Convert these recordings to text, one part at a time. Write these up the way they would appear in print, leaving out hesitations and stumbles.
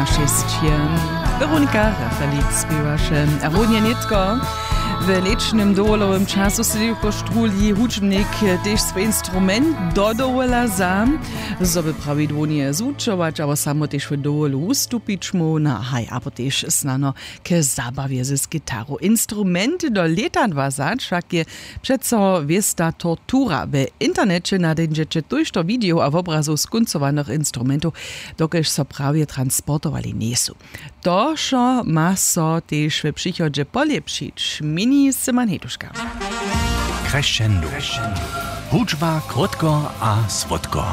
našiestie. Weronika Rafalic spiewaše a rodnie nitko. W lecznym dołowym czasu sobie posztruli hucznik też swój instrument dodołala za, żeby prawidłonie zuczować, ale samo też w dołu ustupić mu na haj, a też znano ke zabawie z gitarą. Instrumenty do leta 20, wszak je przeco wiesta tortura. W internecie nadejdziecie tuż to video a w obrazu skuncowanych instrumentów, dokeż so prawie transportowali niesu. To, co ma so też w przychodzie polepszyć, mini Simon Heduszka. Crescendo. Hudźba krótko a słodko.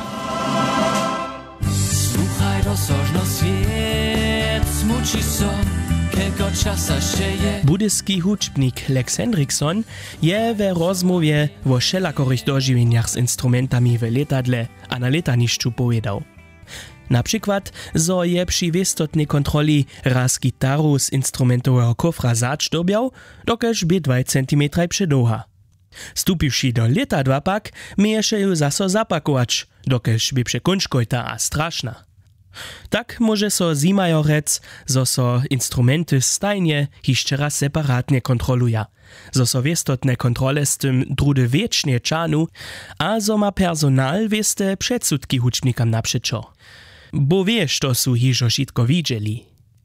Słuchaj, rozsożno świat, smuci so, kielko czasa sieje. Budyski hudźbnik Lex Hendrickson je w rozmowie o wszelakorych dożywieniach z instrumentami w letadle a na letaniszczu powiedział. Na przykład, zo je przy wiestotnej kontroli raz gitaru z instrumentowego kofra zaczdobiał, dokeż by 2 cm przedoha. Stupiwszy do letadła pak, mieješe ju zaso zapakować, dokeż by przekunczkojta a straszna. Tak może so zimajorec, zo so instrumenty stajnie jeszcze raz separatnie kontroluje, zo so wiestotne kontrole z tym drudy wiecznie czanu, a zo ma personal wieste przedsudki hucznikam naprzeczo. Bo wiesz, to su hižo šitko widzieli.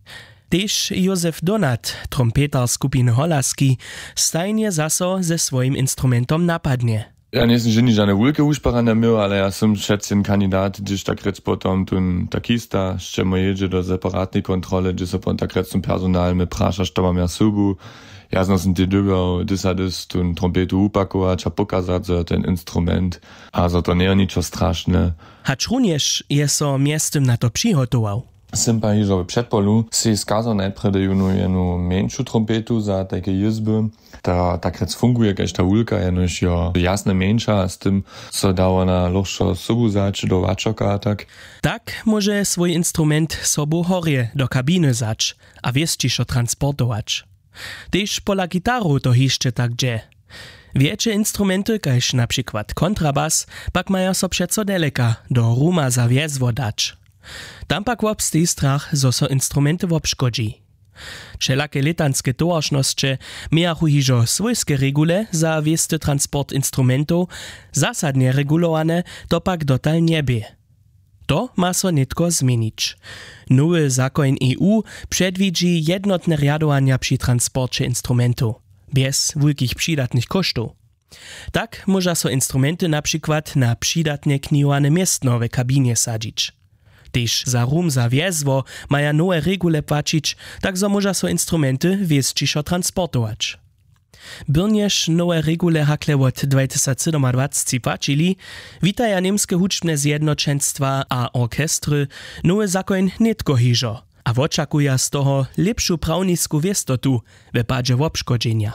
Tež Józef Donat, trompetar skupiny Holaski, stajnie zaso ze swoim instrumentom napadnie. Ja nie jestem żadne wielkie uszparane miał, ale ja sam schätzen kandydat, gdyż tak rec potom tun takista, z czemu jedzie do separatnej kontrole, gdzie so pon tak rec zum personal me prasza, što mam ja subu. Ja znam ty dygo, dysadys tun trompetu upakować, a pokazać za ten instrument, a za to nie ničo straszne. Hacz również je so miestem na to przygotował. Sem pa hižo v předpolu si skazal najprede jednu menšu trompetu za takie jizby. Ta tak rec funguje, kaž ta ulka, jenož jo jasne menša, a s tym so dało na ložšo sobu zač do vačoka, tak. Tak może swój instrument sobu horje do kabiny zač a wiestišo transportować. Tež pola gitaru to hišće tak dže. Wiecie instrumenty, kaž na przykład kontrabas, pak mają so przeco daleka do ruma za wiezwo dać. Tam pak wobstej strach, zo so instrumenty wobszkodzi. Wszelakie letanskie towarsznosće miachu hižo swojskie regule za wiesty transport instrumentów, zasadnie regulowane, to pak dotal niebie. To ma so nitko zmienić. Nowy zakon EU przedwidzi jednotne rjadowania przy transporcie instrumentów, bez wielkich przydatnych kosztów. Tak może so instrumenty na przykład na przydatnie knijowane miestno w kabinie sadzić. Tež za rum za wiezwo maja nowe regule płacić, tak so może so instrumenty wiescišo transportować. Byrnież nowe regule hakle od 2027 płacili, witaja niemskie huczbne zjednoczeństwa a orkestry nowy zakon nitko hižo, a oczakuje z toho lepszą prawnisku wiestotu w padzie wobszkodzenia.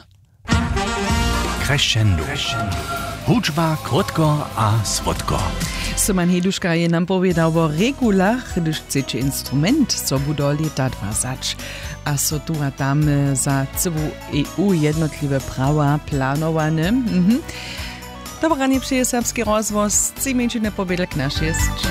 Crescendo. Hudźba krótko a słodko. Simon Heduszka je nam powiedział o regulach, gdyż chcecie instrument, co budo leta 20. A so tu a tam za całą EU jednotliwe prawa planowane. Dobra, nie przyje serbski rozwoz, 3 minut na pobedek nasz jest.